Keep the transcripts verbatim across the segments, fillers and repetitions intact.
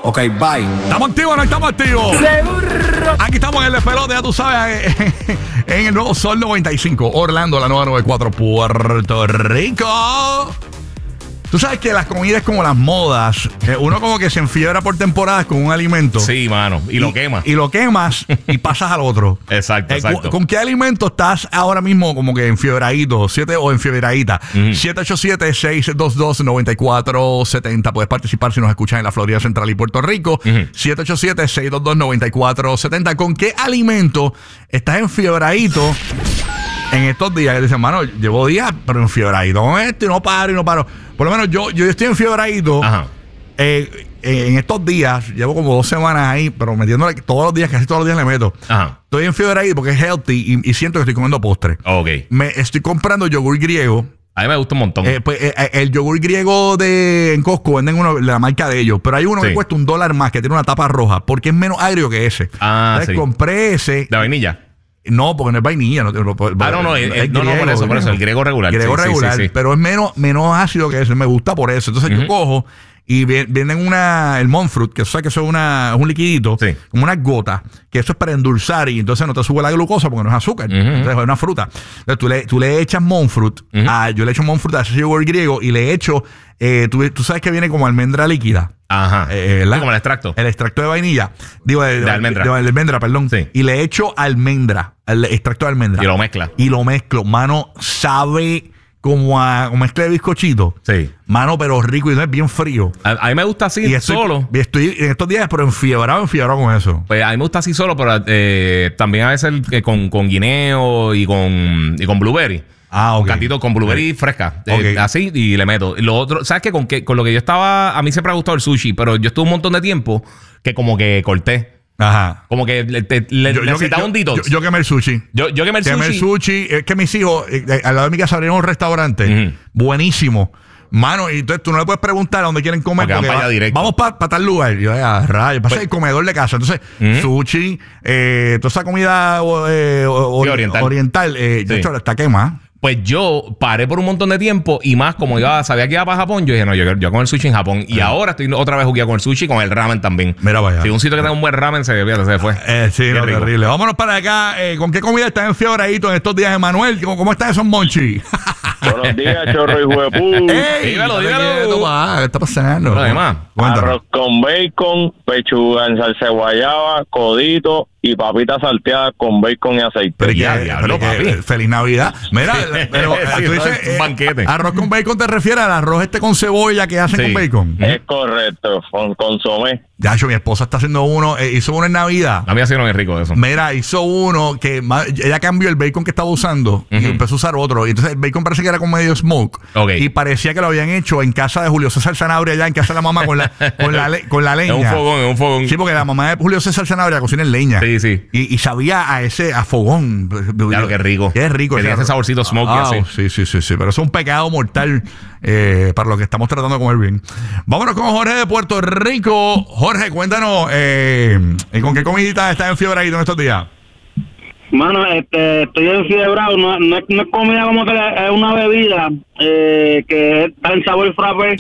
Ok, bye. ¿Estamos activos o no estamos activos? ¡Seguro! Aquí estamos en el despelote, ya tú sabes, en el nuevo Sol noventa y cinco, Orlando, la nueva noventa y cuatro, Puerto Rico. Tú sabes que las comidas como las modas, eh, uno como que se enfiebra por temporadas con un alimento. Sí, mano. Y, y lo quemas. Y lo quemas y pasas al otro. Exacto, eh, exacto. ¿con, ¿Con qué alimento estás ahora mismo como que enfiebradito? Siete o enfiebradita. Mm. siete ocho siete, seis dos dos, nueve cuatro siete cero. Puedes participar si nos escuchas en la Florida Central y Puerto Rico. Mm. siete ocho siete, seis dos dos, nueve cuatro siete cero. ¿Con qué alimento estás enfiebradito en estos días? Que dicen, mano, llevo días, pero enfiebradito con esto y no paro y no paro. Por lo menos yo, yo estoy enfiebradito. Ajá. Eh, eh, en estos días, llevo como dos semanas ahí, pero metiéndole todos los días, casi todos los días le meto. Ajá. Estoy enfiebradito porque es healthy y, y siento que estoy comiendo postre. Ok. Me estoy comprando yogur griego. A mí me gusta un montón. Eh, pues, eh, el yogur griego de en Costco venden uno de la marca de ellos, pero hay uno Sí. que cuesta un dólar más, que tiene una tapa roja, porque es menos agrio que ese. Ah, Entonces sí. compré ese. ¿De vainilla? No, porque no es vainilla. No, no, Ah, no, no, el- el- no, no, por eso, por eso, el griego regular. Griego Sí, sí, regular, sí, sí. pero es menos, menos ácido que ese. Me gusta por eso. Entonces yo Ujú. cojo y vi- venden una, el monk fruit, que eso, que eso es, una, es un liquidito, Sí. como unas gotas, que eso es para endulzar y entonces no te sube la glucosa porque no es azúcar. Ujú. Entonces es una fruta. Entonces tú le, tú le echas monk fruit, Ujú. a- yo le echo monk fruit a ese yogur griego y le echo, eh, tú, tú sabes que viene como almendra líquida. Ajá. Eh, ¿verdad? Sí, como el extracto. El extracto de vainilla. Digo, de, De almendra. De, de almendra, perdón. Sí. Y le echo almendra, el extracto de almendra. Y lo mezcla. Y lo mezclo. Mano, sabe como a como mezcla de bizcochito. Sí. Mano, pero rico y no es bien frío. A, a mí me gusta así y estoy, solo. y estoy en estos días, pero enfiebrado, enfiebrado con eso. Pues a mí me gusta así solo, pero eh, también a veces eh, con, con guineo y con, y con blueberry. Ah, Un ok. cantito con blueberry fresca. eh, Ok. así y le meto. Y lo otro, ¿sabes qué? Con, que, con lo que yo estaba, a mí siempre me ha gustado el sushi, pero yo estuve un montón de tiempo que como que corté. Ajá. Como que le, te- le- Yo, yo, necesitaba yo, un detox. yo, yo quemé el sushi. Yo, yo quemé el Quemé sushi. el sushi. Es que mis hijos, eh, eh, al lado de mi casa abrieron un restaurante Ujú. buenísimo. Mano, y entonces tú no le puedes preguntar a dónde quieren comer. Porque van para va- allá directo. Vamos para tal lugar. Y yo, a rayos. Pasa Pues- el comedor de casa. Entonces, Ujú. sushi, eh, toda esa comida eh, o- Sí, ori- oriental. oriental eh, de Sí. hecho, está quema. Pues yo paré por un montón de tiempo y más como iba, sabía que iba para Japón, yo dije, no, yo, yo con el sushi en Japón. Y ahora estoy otra vez jugueando con el sushi y con el ramen también. Mira para allá. Si un sitio que tenga un buen ramen se, fíjate, se fue. Eh, sí, Qué no, rico. terrible. Vámonos para acá. Eh, ¿Con qué comida estás enfiebradito en estos días, Emanuel? ¿Cómo, cómo están esos monchis? Buenos días, chorro hijo de pu. ¡Ey! dímelo, Dale dímelo. quieto, pa. ¿Qué está pasando? Lo demás. Cuéntame. Arroz con bacon, pechuga en salsa de guayaba, codito y papitas salteadas con bacon y aceite. Pero Ya, que- diablo, pero que- papi. feliz Navidad. Mira, pero eh, Sí, tú no, dices es un eh, banquete. arroz con bacon te refieres al arroz este con cebolla que hacen Sí. con bacon. Es correcto, con consomé. Ya, yo, mi esposa está haciendo uno, eh, hizo uno en Navidad. A mí ha sido bien rico eso. Mira, hizo uno que ma- ella cambió el bacon que estaba usando y Ujú. empezó a usar otro. Y entonces el bacon parece que era con medio smoke. Ok. Y parecía que lo habían hecho en casa de Julio César Sanabria, allá en casa de la mamá con la, con la, le- con la leña. Es un fogón, es un fogón. Sí, porque la mamá de Julio César Sanabria cocina en leña. Sí, sí. Y, y sabía a ese, a fogón. Claro, qué rico. Qué rico. Que tiene ese saborcito smoky Ah, así. Sí, sí, sí, sí. Pero eso es un pecado mortal eh, para lo que estamos tratando de comer bien. Vámonos con Jorge de Puerto Rico. Jorge, cuéntanos, eh, ¿con qué comidita estás enfiebradito en estos días? Mano, este, estoy enfiebrado, no, no, es- no es comida como tal, es una bebida eh, que está en sabor frappé,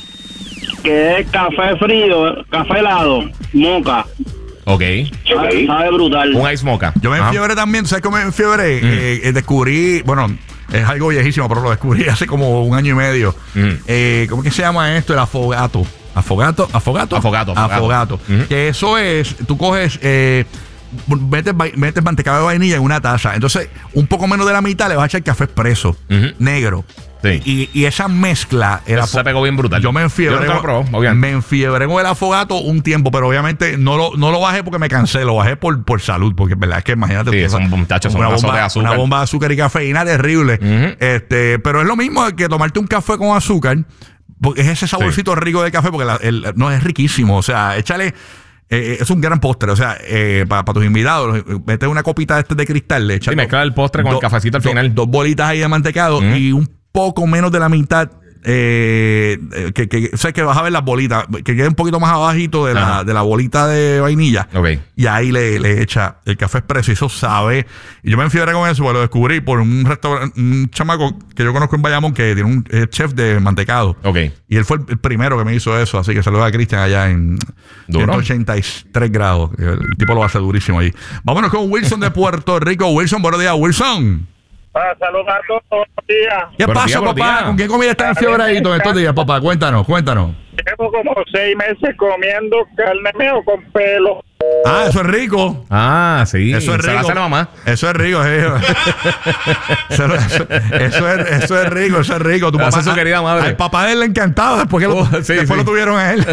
que es café frío, café helado, moca. Ok. Sabe, sabe brutal. Un ice mocha. Yo me Ajá. enfiebré también, ¿sabes cómo me enfiebré? Eh, eh, descubrí, bueno, es algo viejísimo, pero lo descubrí hace como un año y medio. Mm. Eh, ¿Cómo que se llama esto? El afogato. ¿Afogato? ¿Afogato? Afogato, afogato. Afogato. Ujú. Que eso es, tú coges, eh, metes, va- metes mantecado de vainilla en una taza. Entonces, un poco menos de la mitad le vas a echar café expreso, Ujú. negro. Sí. Y, y esa mezcla, el Eso afo- se pegó bien brutal. Yo me enfiebré. Yo nunca lo probé, obviamente. me enfiebré con el afogato un tiempo, pero obviamente no lo, no lo bajé porque me cansé, lo bajé por, por salud, porque es verdad es que imagínate. Sí, tú, son muchachos, son una un azote bomba, de azúcar. una bomba de azúcar y cafeína terrible. Ujú. Este, pero es lo mismo que tomarte un café con azúcar, porque es ese saborcito rico de café, porque la- el- no es riquísimo. O sea, échale. Eh, es un gran postre, o sea, eh, para tus invitados, mete una copita de este de cristal, le echas Sí, mezclar el postre con el cafecito al final. Dos bolitas ahí de mantecado Ujú. y un poco menos de la mitad eh, que, que, o sea, que vas a ver las bolitas, que quede un poquito más abajito de la, de la bolita de vainilla. Ok. Y ahí le, le echa el café expreso y eso sabe. Y yo me enfiebré con eso, porque lo descubrí por un restaurante, un chamaco que yo conozco en Bayamón que tiene un eh, chef de mantecado. Ok. Y él fue el, el primero que me hizo eso, así que saluda a Cristian allá en Duro. ciento ochenta y tres grados. El tipo lo hace durísimo ahí. Vámonos con Wilson de Puerto Rico. Wilson, buenos días, Wilson. Para saludar todos los días. ¿Qué Buenos pasa, días, buenos papá? días. ¿Con qué comida estás enfiebradito en estos días, papá? Cuéntanos, cuéntanos. Llevo como seis meses comiendo carne meo con pelo. Ah, eso es rico. Ah, sí. Eso es Se la rico. hace la mamá. Eso es rico, sí. eso, eso- eso es, eso es rico, eso es rico. Tu Lo hace papá, su querida madre. Al papá de él le encantaba después que lo, Oh, sí, después sí. lo tuvieron a él.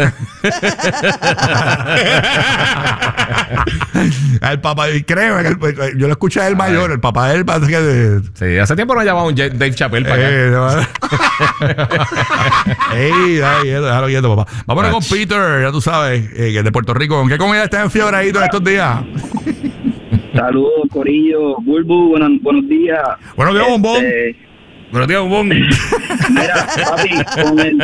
Al papá, y créeme, que el- yo lo escuché a él mayor, el papá de él parece que de- Sí, hace tiempo no llamaba un J- Dave Chappelle para acá. Eh, no. Ey, ay, déjalo quieto, papá. Vámonos con Ach. Peter, ya tú sabes, eh, que es de Puerto Rico. ¿Con qué comida estás enfiebradito en estos días? Saludos, Corillo. Bulbu, buenos, buenos días. Buenos días, bombón. Este, Buenos días, Bombón. Mira, papi, con el,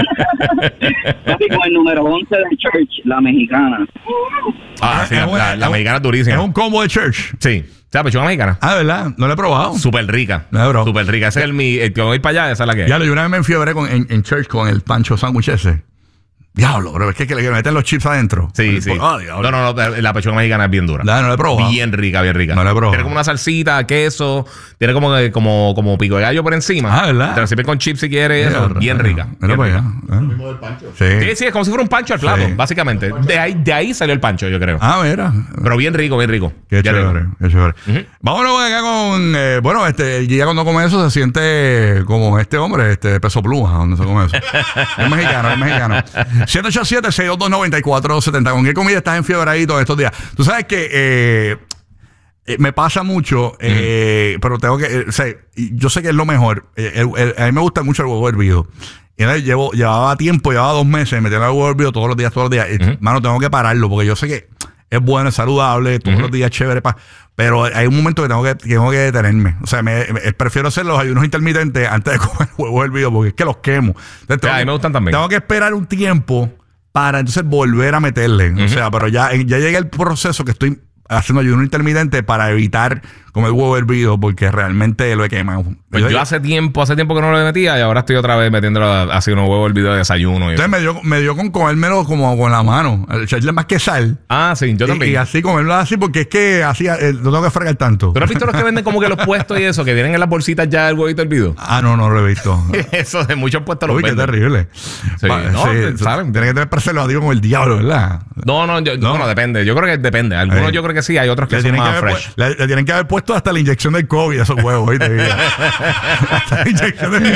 papi, con el número once de Church, la mexicana. Ah, sí, Es la, un- la- la es un- mexicana es durísima. Es un combo de church. Sí. O sea, pechuga mexicana. Ah, ¿verdad? No lo he probado. Súper rica. No, bro. Súper rica. Ese es el mi. El que voy para allá, esa es la que. Ya lo, yo una vez me enfiebré con, en, en church con el pancho sándwich ese. Diablo, bro, es que, que le meten los chips adentro. Sí, sí. Ah, diablo. No, no, no. La pechuga mexicana es bien dura. No, no lo he probado. Bien rica, bien rica. No la he probado. Tiene como una salsita, queso. Tiene como, como, como pico de gallo por encima. Ah, ¿verdad? Te la sirven con chips si quieres. Mira, Eso. Bien rica. Mira bien para rica. allá. Sí. Sí, sí, es como si fuera un pancho al plato, Sí. básicamente. De ahí, de ahí salió el pancho, yo creo. Ah, mira. Pero bien rico, bien rico. Qué Bien chévere, rico. qué chévere. Ujú. Vámonos acá con. Eh, bueno, este, ya cuando come eso se siente como este hombre, este Peso Pluma, donde se come eso. Es mexicano, es mexicano. siete ocho siete, seis dos dos, nueve cuatro siete cero. ¿Con qué comida estás enfieradito estos días? Tú sabes que eh, eh, me pasa mucho, eh, pero tengo que. eh, o sea, y yo sé que es lo mejor. Eh, el- el- a mí me gusta mucho el huevo hervido. Y entonces llevo, llevaba tiempo, llevaba dos meses metiendo el huevo hervido todos los días, todos los días. Y, Ujú. mano, tengo que pararlo porque yo sé que es bueno, es saludable, todos Ujú. los días chévere, pa, pero hay un momento que tengo que, que tengo que detenerme. O sea, me, me- prefiero hacer los ayunos intermitentes antes de comer huevos hervidos porque es que los quemo. Entonces, tengo a mí que- me gustan también. Tengo que esperar un tiempo para entonces volver a meterle. O Ujú. sea, pero ya, ya llega el proceso que estoy haciendo ayuno intermitente para evitar comer huevo hervido porque realmente lo he quemado. Pues yo hace tiempo, hace tiempo que no lo metía y ahora estoy otra vez metiéndolo así unos huevos el video de desayuno. Y... Entonces me dio, me dio con comérmelo como con la mano, echarle más que sal. Ah, sí, yo Y, también. y así comerlo así porque es que así eh, no tengo que fregar tanto. ¿Tú no has visto los que venden como que los puestos y eso, que vienen en las bolsitas ya el huevito hervido? Ah, no, no lo he visto. Eso de muchos puestos los Uy, qué venden. terrible. Sí, Pa- no, te- tú- saben. Tienes que tener preservativo como el diablo, ¿verdad? No, no, yo, No. bueno, depende. Yo creo que depende. Algunos Eh. yo creo que sí, hay otros que Le son tienen que, más haber, fresh. pu- le, le tienen que haber puesto hasta la inyección del COVID a esos huevos, ¿viste? Hasta la inyección del...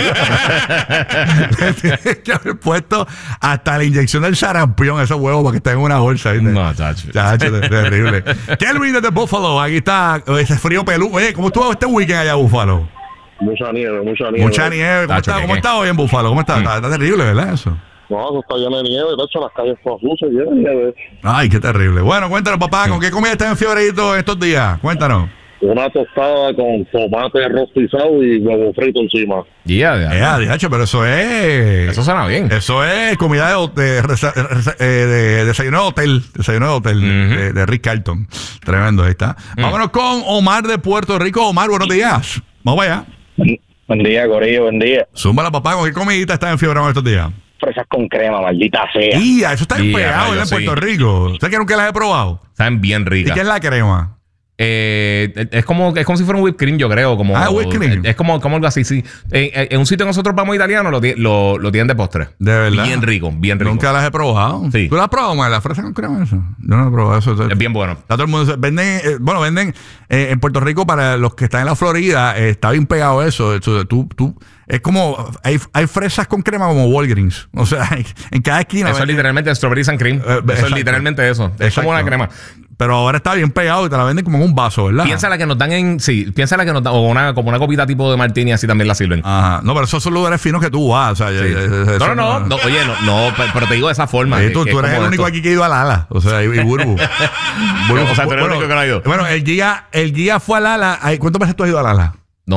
Le tienen que haber puesto hasta la inyección del sarampión a esos huevos para que estén en una bolsa, ¿viste? No, chacho. Chacho, ter- terrible. Kelvin desde Buffalo, aquí está ese frío pelú. Oye, ¿cómo estuvo este weekend allá en Buffalo? Mucha nieve, mucha nieve. Mucha nieve. ¿Cómo Tacho, está, ¿qué ¿cómo qué? está hoy en Buffalo? ¿Cómo está? Está, está terrible, ¿verdad? Eso. No, eso está lleno de nieve. De hecho, las calles todas sucias, llenas de nieve. Ay, qué terrible. Bueno, cuéntanos, papá, ¿con qué comida estás enfiebrito estos días? Cuéntanos. Una tostada con tomate rostizado y huevo frito encima. Yeah, yeah. Eh, adiacho, pero eso es. Eso suena bien. Eso es comida de, hot- de, resa- resa- eh, de desayuno de hotel. Desayuno de hotel Ujú. de, de Rick Carlton. Tremendo, ahí está. Vámonos con Omar de Puerto Rico. Omar, buenos días. Vamos allá. Buen día, Corillo, buen día. Zúmbala, papá. ¿Con qué comidita estás enfiebrado estos días? Fresas con crema, maldita sea. Y eso está Y a pegado rayos, en Puerto sí. Rico. ¿Sabes que nunca las he probado? Saben bien ¿Y ricas. qué es la crema? Eh, es como es como si fuera un whipped cream, yo creo. Como, Ah, whipped cream. Es como, como algo así, sí. En, en- en un sitio que nosotros vamos italiano lo, ti- lo, lo tienen de postre. De verdad. Bien rico, bien rico. Nunca las he probado. Sí. ¿Tú las has probado, Omar? ¿La fresa con crema? Eso? Yo no he probado eso. eso- Es bien bueno. Está todo el mundo, venden, eh, bueno, venden eh, en Puerto Rico para los que están en la Florida, eh, está bien pegado eso. eso, tú, tú, es como, hay, hay fresas con crema como Walgreens. O sea, en cada esquina. Eso es venden- literalmente strawberries and cream. Eh, eso exacto. es literalmente eso. Es Exacto. como una crema. Pero ahora está bien pegado y te la venden como en un vaso, ¿verdad? Piensa la que nos dan en. Sí, piensa la que nos dan. O una, como una copita tipo de martini, así también la sirven. Ajá. No, pero esos son lugares finos que tú vas. O sea, Sí. eh, eh, eso No, no, no, no. Oye, no, no, pe- pero te digo de esa forma. Eh, que- tú, que tú es eres el como único esto. aquí que ha ido a Lala. O sea, y, y Burbu. Burbu- O sea, tú eres el único que no ha ido. Bueno, el guía, el guía fue a Lala. Ay, ¿cuántas veces tú has ido a Lala? No sé.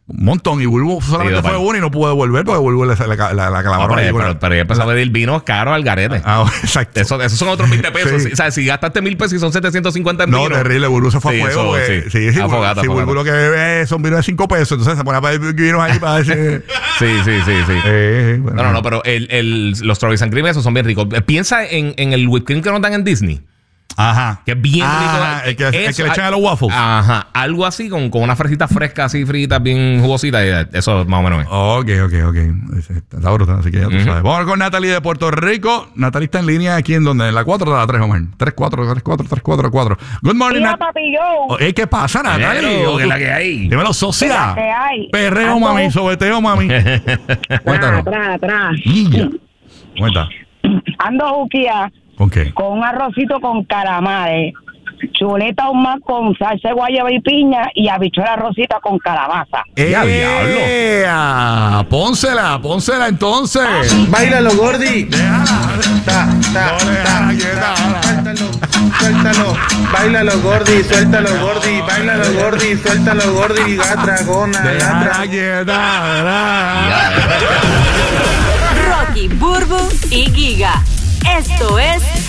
Un montón. Y Bulbu solamente Sí, fue para- uno y no pudo devolver porque Bulbu le, le, la, la No, clavaron ahí pero, con pero, la- pero ella empezó a pedir vinos caros al garete. Ah, exacto. Eso, esos son otros veinte pesos. Sí. O sea, si gastaste mil pesos y son setecientos cincuenta en No, vino. terrible. Bulbu se fue Sí, a fuego. eso, porque- sí. sí, sí. A Bulbu- fogata, sí, a fogata. Bulbu lo que bebe son vinos de cinco pesos. Entonces se pone a pedir vinos ahí para decir. Sí, sí, sí, sí. Eh, bueno. No, no, no, pero el, el, los strawberries and cream esos son bien ricos. Eh, Piensa en, en el whipped cream que nos dan en Disney. Ajá. Que es bien Ah, rico. el que, el que Eso, le echan ah, a los waffles. Ajá. Algo así con, con unas fresitas frescas, así fritas, bien jugositas. y Eso más o menos es. Ok, ok, ok. Está brutal, así que ya tú Ujú. sabes. Vamos con Natalie de Puerto Rico. Natalie está en línea aquí en donde, en la cuatro o la tres, Omar. tres cuatro, tres cuatro, tres cuatro, cuatro. Good morning, Mira, Nat- papi, yo. Oh, ey, ¿qué pasa, Natalie? Pero, Oh, que tú- la que hay. Dímelo, ¿Qué socia. hay? Perreo, Ando- mami, sobeteo, mami. Cuéntanos. Atrás, atrás. Guilla. Cuenta. Ando juquía ¿Con qué? con un arrocito con calamares, chuleta más con salsa de guayaba y piña y habichuela rosita con calabaza. Ya, diablo. ¡Ea! Pónsela, pónsela entonces. Báilalo, Gordi. Déjala. Ta, ta, No le ta, hagas quieta. ta. Suéltalo, suéltalo. Báilalo, Gordi, suéltalo, Gordi. Báilalo, Gordi, suéltalo, Gordi. La dragona, la Déjala dragona. quieta, ¿verdad? Rocky, Burbu y Giga. Esto es